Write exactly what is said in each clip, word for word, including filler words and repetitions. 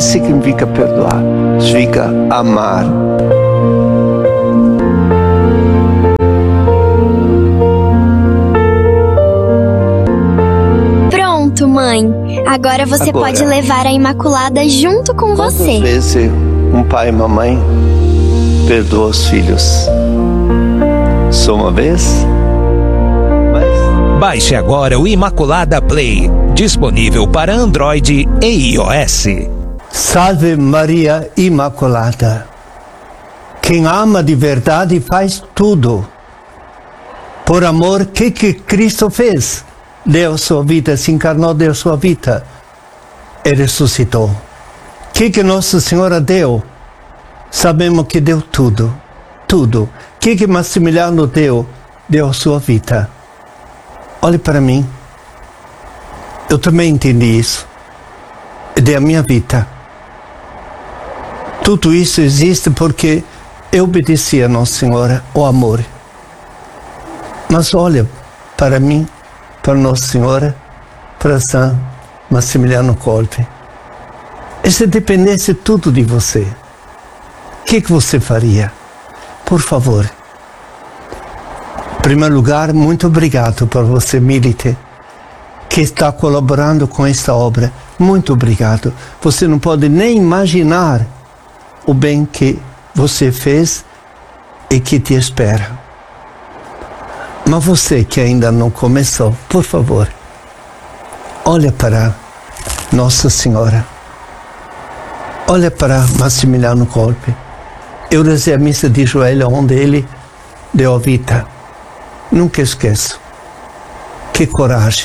que significa perdoar? Significa amar. Pronto, mãe. Agora você Agora, pode levar a Imaculada junto com quantas você. vezes um pai e uma mãe perdoam os filhos? Só uma vez? Mas... Baixe agora o Imaculada Play, disponível para Android e iOS. Salve Maria Imaculada. Quem ama de verdade faz tudo. Por amor, o que que Cristo fez? Deu sua vida, se encarnou, deu sua vida e ressuscitou. O que que Nossa Senhora deu? Sabemos que deu tudo, tudo. O que que Massimiliano deu? Deu a sua vida. Olhe para mim. Eu também entendi isso. E dei a minha vida. Tudo isso existe porque eu obedeci a Nossa Senhora, o amor. Mas olha para mim, para Nossa Senhora, para São Massimiliano Kolbe. E se dependesse tudo de você, o que que você faria? Por favor. Em primeiro lugar, muito obrigado por você, Milite, que está colaborando com esta obra. Muito obrigado. Você não pode nem imaginar o bem que você fez e que te espera. Mas você que ainda não começou, por favor, olha para Nossa Senhora. Olha para Massimiliano Kolbe. Eu rezei a missa de joelho onde ele deu a vida. Nunca esqueço. Que coragem.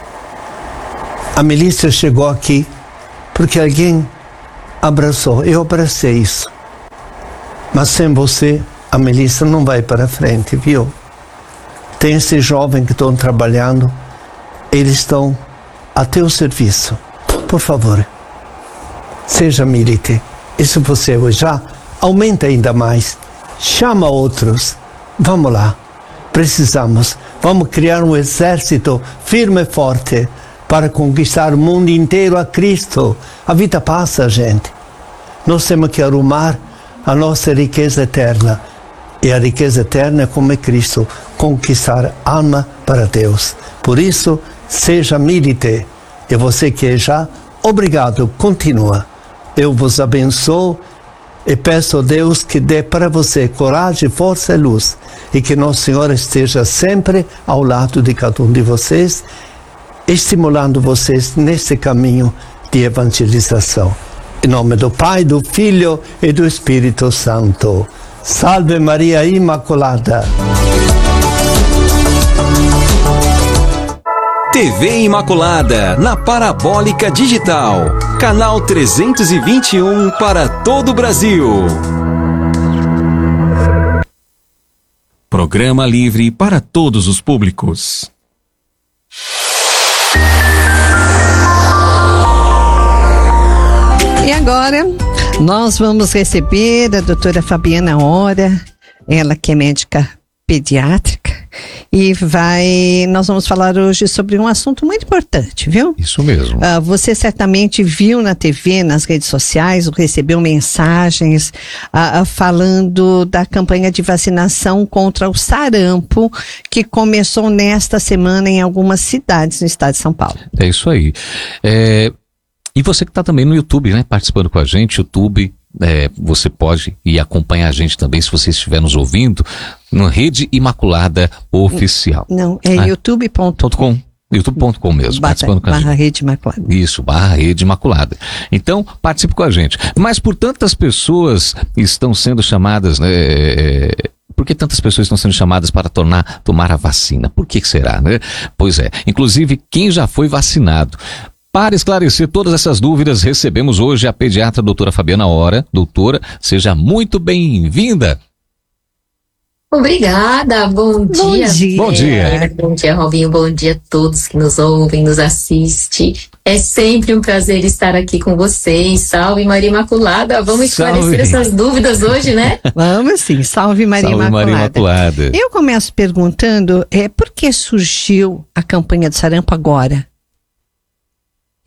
A milícia chegou aqui porque alguém abraçou. Eu abracei isso. Mas sem você, a milícia não vai para frente, viu? Tem esses jovens que estão trabalhando. Eles estão a teu serviço. Por favor, seja milite. E se você já aumenta ainda mais. Chama outros. Vamos lá. Precisamos. Vamos criar um exército firme e forte para conquistar o mundo inteiro a Cristo. A vida passa, gente. Nós temos que arrumar a nossa riqueza eterna. E a riqueza eterna é como é Cristo, conquistar alma para Deus. Por isso, seja milite. E você que é já, obrigado, continua. Eu vos abençoo e peço a Deus que dê para você coragem, força e luz. E que Nossa Senhora esteja sempre ao lado de cada um de vocês, estimulando vocês nesse caminho de evangelização. Em nome do Pai, do Filho e do Espírito Santo. Salve Maria Imaculada. T V Imaculada, na Parabólica Digital. Canal trezentos e vinte e um para todo o Brasil. Programa livre para todos os públicos. E agora, nós vamos receber a doutora Fabiana Hora, ela que é médica pediátrica, e vai, nós vamos falar hoje sobre um assunto muito importante, viu? Isso mesmo. Uh, você certamente viu na T V, nas redes sociais, recebeu mensagens uh, uh, falando da campanha de vacinação contra o sarampo, que começou nesta semana em algumas cidades no estado de São Paulo. É isso aí. É... E você que está também no YouTube, né, participando com a gente, YouTube, é, você pode ir acompanhar a gente também, se você estiver nos ouvindo, na Rede Imaculada Oficial. Não, é ah, youtube ponto com. youtube ponto com mesmo, Bata, participando com a barra gente. Rede Imaculada. Isso, barra Rede Imaculada. Então, participe com a gente. Mas por tantas pessoas estão sendo chamadas, né, é, por que tantas pessoas estão sendo chamadas para tornar, tomar a vacina? Por que que será, né? Pois é, inclusive quem já foi vacinado. Para esclarecer todas essas dúvidas, recebemos hoje a pediatra doutora Fabiana Hora. Doutora, seja muito bem-vinda. Obrigada, bom dia. Bom dia. Bom dia. Bom dia, Robinho, bom dia a todos que nos ouvem, nos assistem. É sempre um prazer estar aqui com vocês. Salve Maria Imaculada, vamos esclarecer Salve. essas dúvidas hoje, né? Vamos sim, salve Maria Salve Imaculada. Maria Imaculada. Eu começo perguntando, é, por que surgiu a campanha do sarampo agora?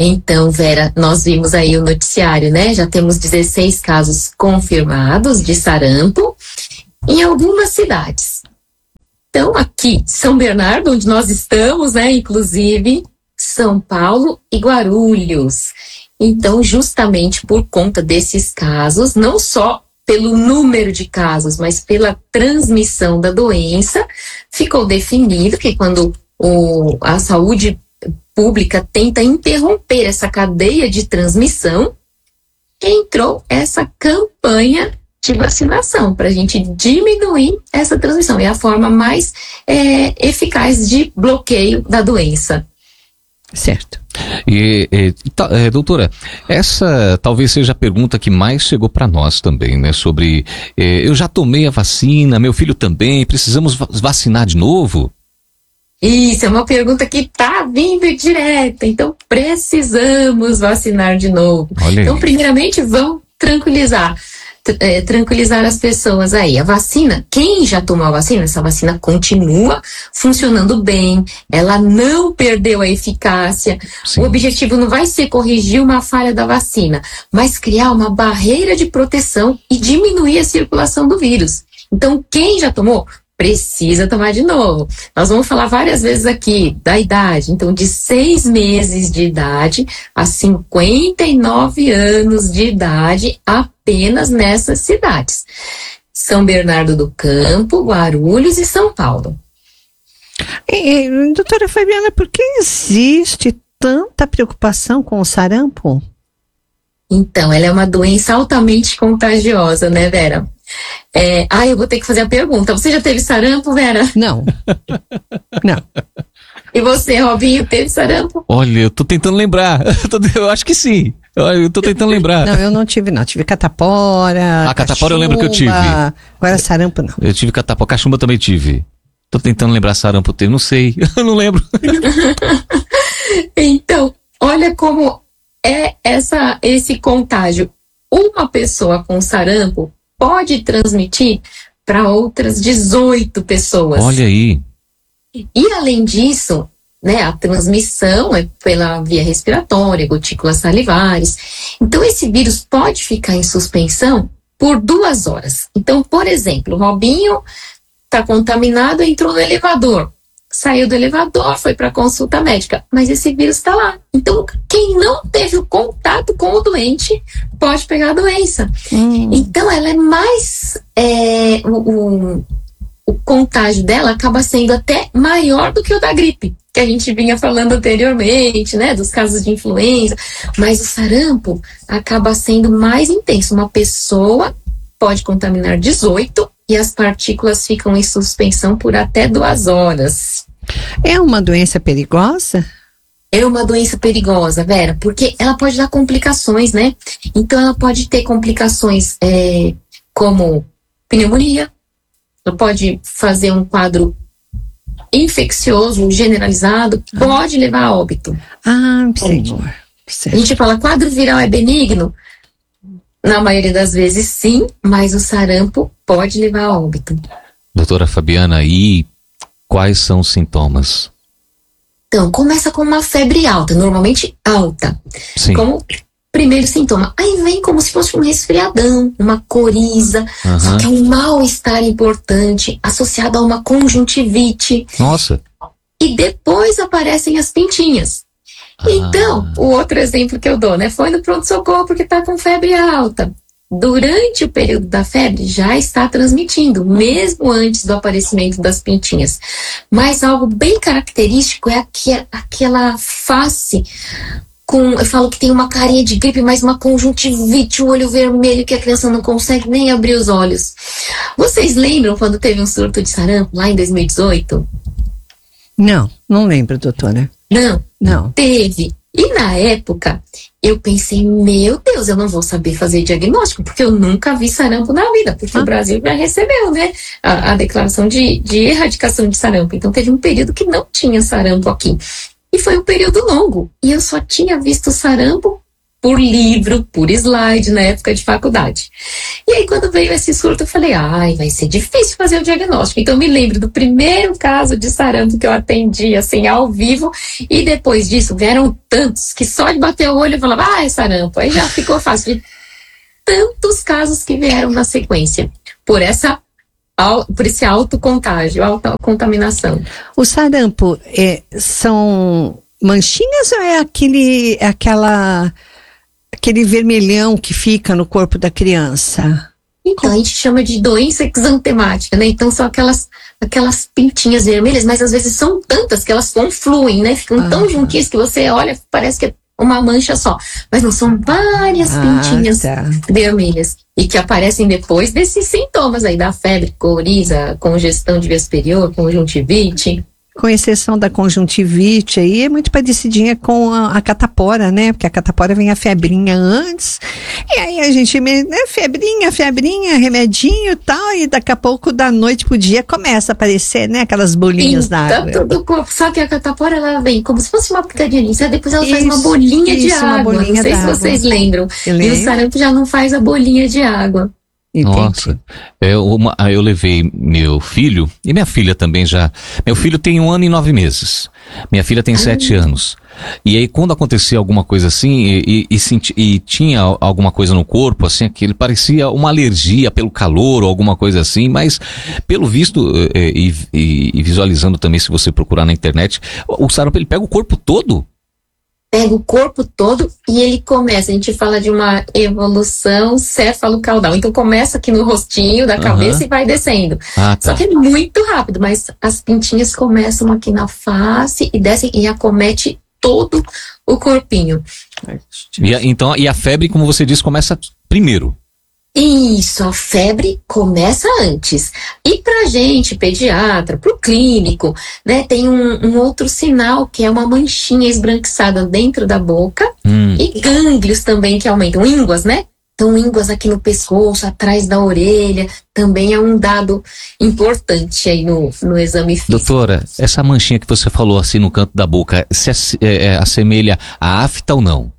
Então, Vera, nós vimos aí o noticiário, né? Já temos dezesseis casos confirmados de sarampo em algumas cidades. Então, aqui, São Bernardo, onde nós estamos, né? Inclusive, São Paulo e Guarulhos. Então, justamente por conta desses casos, não só pelo número de casos, mas pela transmissão da doença, ficou definido que quando o, a saúde pública tenta interromper essa cadeia de transmissão, entrou essa campanha de vacinação para a gente diminuir essa transmissão. É a forma mais é, eficaz de bloqueio da doença. Certo. E, e, tá, é, doutora, essa talvez seja a pergunta que mais chegou para nós também, né? Sobre, é, eu já tomei a vacina, meu filho também, precisamos va- vacinar de novo? Isso, é uma pergunta que tá vindo direta, então precisamos vacinar de novo. Olha Então, aí. primeiramente, vamos tranquilizar, t- é, tranquilizar as pessoas aí. A vacina, quem já tomou a vacina, essa vacina continua funcionando bem, ela não perdeu a eficácia. Sim. O objetivo não vai ser corrigir uma falha da vacina, mas criar uma barreira de proteção e diminuir a circulação do vírus. Então, quem já tomou, precisa tomar de novo. Nós vamos falar várias vezes aqui da idade. Então, de seis meses de idade a cinquenta e nove anos de idade, apenas nessas cidades. São Bernardo do Campo, Guarulhos e São Paulo. E, e, doutora Fabiana, por que existe tanta preocupação com o sarampo? Então, ela é uma doença altamente contagiosa, né, Vera? É, ah, eu vou ter que fazer a pergunta. Você já teve sarampo, Vera? Não. Não. E você, Robinho, teve sarampo? Olha, eu tô tentando lembrar. Eu acho que sim. Eu tô tentando lembrar. Não, eu não tive, não. Tive catapora. Ah, catapora eu lembro que eu tive. cachumba. Agora sarampo, não. Eu tive catapora, cachumba também tive. Tô tentando lembrar sarampo teve, não sei. Eu não lembro. Então, olha como é essa, esse contágio. Uma pessoa com sarampo pode transmitir para outras dezoito pessoas. Olha aí. E além disso, né, a transmissão é pela via respiratória, gotículas salivares. Então, esse vírus pode ficar em suspensão por duas horas. Então, por exemplo, o Robinho está contaminado, entrou no elevador. Saiu do elevador, foi para consulta médica, mas esse vírus está lá. Então, quem não teve o contato com o doente pode pegar a doença. Hum. Então, ela é mais... É, o, o, o contágio dela acaba sendo até maior do que o da gripe, que a gente vinha falando anteriormente, né? Dos casos de influenza. Mas o sarampo acaba sendo mais intenso. Uma pessoa pode contaminar dezoito e as partículas ficam em suspensão por até duas horas. É uma doença perigosa? É uma doença perigosa, Vera, porque ela pode dar complicações, né? Então, ela pode ter complicações é, como pneumonia, ela pode fazer um quadro infeccioso generalizado, pode levar a óbito. Ah, senhor. A Certo. gente fala, quadro viral é benigno? Na maioria das vezes, sim, mas o sarampo pode levar a óbito. Doutora Fabiana, e quais são os sintomas? Então, começa com uma febre alta, normalmente alta, Sim. como primeiro sintoma. Aí vem como se fosse um resfriadão, uma coriza, Aham. só que é um mal-estar importante, associado a uma conjuntivite. Nossa. E depois aparecem as pintinhas. Então, o outro exemplo que eu dou, né? Foi no pronto-socorro porque tá com febre alta. Durante o período da febre, já está transmitindo, mesmo antes do aparecimento das pintinhas. Mas algo bem característico é aqui, aquela face com, eu falo que tem uma carinha de gripe, mas uma conjuntivite, um olho vermelho que a criança não consegue nem abrir os olhos. Vocês lembram quando teve um surto de sarampo lá em dois mil e dezoito? Não, não lembro, doutora. Não. Não. Teve. E na época, eu pensei, meu Deus, eu não vou saber fazer diagnóstico, porque eu nunca vi sarampo na vida, porque Ah. o Brasil já recebeu, né, a, a declaração de, de erradicação de sarampo. Então teve um período que não tinha sarampo aqui. E foi um período longo. E eu só tinha visto sarampo por livro, por slide, na época de faculdade. E aí, quando veio esse surto, eu falei, ai, vai ser difícil fazer o diagnóstico. Então, eu me lembro do primeiro caso de sarampo que eu atendi, assim, ao vivo, e depois disso, vieram tantos que só de bater o olho eu falava, ah, é sarampo. Aí já ficou fácil. De tantos casos que vieram na sequência, por essa por esse autocontágio, autocontaminação. O sarampo é, são manchinhas ou é aquele, aquela, aquele vermelhão que fica no corpo da criança? Então, a gente chama de doença exantemática, né? Então, são aquelas, aquelas pintinhas vermelhas, mas às vezes são tantas que elas confluem, né? Ficam ah, tão juntinhas que você olha, parece que é uma mancha só. Mas não, são várias ah, pintinhas tá. vermelhas. E que aparecem depois desses sintomas aí da febre, coriza, congestão de via superior, conjuntivite. Com exceção da conjuntivite, aí é muito parecidinha com a, a catapora, né? Porque a catapora vem a febrinha antes, e aí a gente, né, febrinha, febrinha, remedinho e tal, e daqui a pouco, da noite pro dia, começa a aparecer, né? Aquelas bolinhas Pinta na água. Todo o corpo. Só que a catapora, ela vem como se fosse uma pitadinha, depois ela isso, faz uma bolinha isso, de água. Uma bolinha não sei se água. Vocês lembram. E o sarampo já não faz a bolinha de água. Entendi. Nossa, eu, uma, eu levei meu filho, e minha filha também já, meu filho tem um ano e nove meses, minha filha tem ah. sete anos, e aí quando acontecia alguma coisa assim, e, e, e, senti, e tinha alguma coisa no corpo, assim, que ele parecia uma alergia pelo calor ou alguma coisa assim, mas pelo visto, e, e, e visualizando também, se você procurar na internet, o sarampo, ele pega o corpo todo? Pega o corpo todo e ele começa, a gente fala de uma evolução céfalo-caudal. Então começa aqui no rostinho da cabeça uhum. e vai descendo. Ah, tá. Só que é muito rápido, mas as pintinhas começam aqui na face e descem e acomete todo o corpinho. E a, então, e a febre, como você disse, começa primeiro. Isso, a febre começa antes. E pra gente, pediatra, pro clínico, né, tem um, um outro sinal que é uma manchinha esbranquiçada dentro da boca hum. e gânglios também que aumentam, ínguas, né? Então, ínguas aqui no pescoço, atrás da orelha, também é um dado importante aí no, no exame físico. Doutora, essa manchinha que você falou assim no canto da boca, se é, é, assemelha à afta ou não?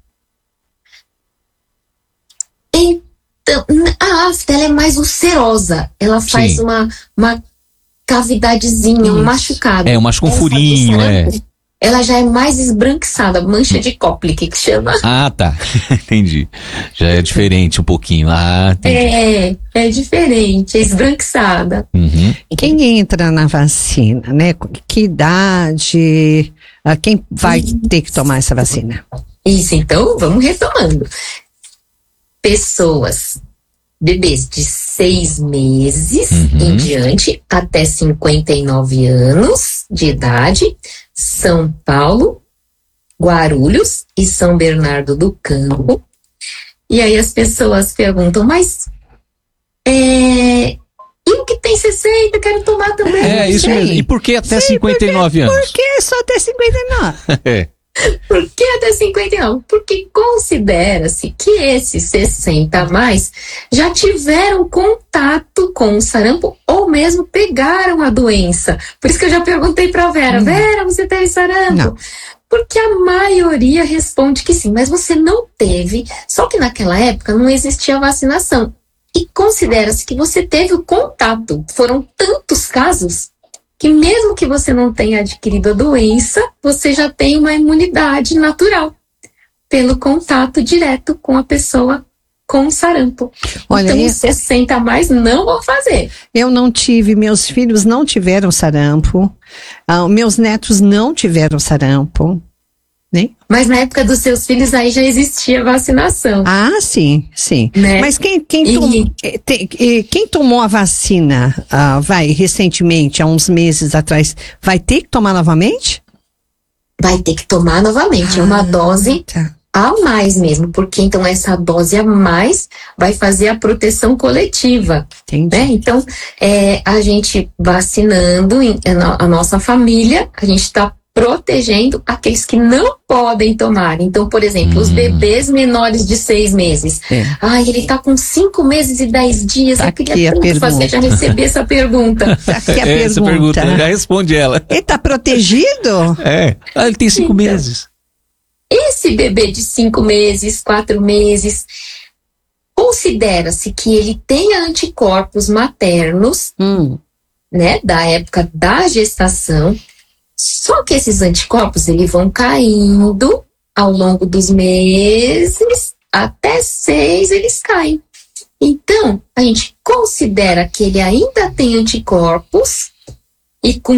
Então, a afta, ela é mais ulcerosa. Ela faz uma, uma cavidadezinha, Isso. um machucado. É, um machucado, um furinho, é. Ela já é mais esbranquiçada, mancha de Koplik, que chama. Ah, tá. Entendi. Já é diferente um pouquinho. Ah, entendi. É, é diferente, é esbranquiçada. Uhum. Quem entra na vacina, né? Que idade? Quem vai Isso. ter que tomar essa vacina? Isso, então, vamos retomando. Pessoas, bebês de seis meses uhum. em diante, até cinquenta e nove anos de idade, São Paulo, Guarulhos e São Bernardo do Campo. E aí as pessoas perguntam, mas é, e o que tem sessenta? Quero tomar também. É, isso mesmo. E por que até Sim, cinquenta e nove porque, anos? Por que só até cinquenta e nove? É. Por que até cinquenta e nove? Porque considera-se que esses sessenta a mais já tiveram contato com o sarampo ou mesmo pegaram a doença. Por isso que eu já perguntei para a Vera, hum. Vera, você teve sarampo? Não. Porque a maioria responde que sim, mas você não teve, só que naquela época não existia vacinação. E considera-se que você teve o contato. Foram tantos casos que mesmo que você não tenha adquirido a doença, você já tem uma imunidade natural pelo contato direto com a pessoa com sarampo. Olha, então, eu... sessenta a mais não vão fazer. Eu não tive, meus filhos não tiveram sarampo, uh, meus netos não tiveram sarampo. Né? Mas na época dos seus filhos aí já existia vacinação. Ah, sim, sim. Né? Mas quem, quem, e... tom, tem, quem tomou a vacina, uh, vai, recentemente, há uns meses atrás, vai ter que tomar novamente? Vai ter que tomar novamente. Ah, é uma dose tá. a mais mesmo, porque então essa dose a mais vai fazer a proteção coletiva. Entendi. Né? Então, é, a gente vacinando a nossa família, a gente está protegendo aqueles que não podem tomar. Então, por exemplo, hum. os bebês menores de seis meses. É. Ai, ele tá com cinco meses e dez dias. Tá, eu queria tanto fazer, já recebi essa pergunta. Tá aqui a é, pergunta. Essa pergunta, já responde ela. Ele tá protegido? É. Ah, ele tem cinco então, meses. esse bebê de cinco meses, quatro meses, considera-se que ele tenha anticorpos maternos, Hum. né, da época da gestação, só que esses anticorpos, eles vão caindo ao longo dos meses, até seis eles caem. Então, a gente considera que ele ainda tem anticorpos e com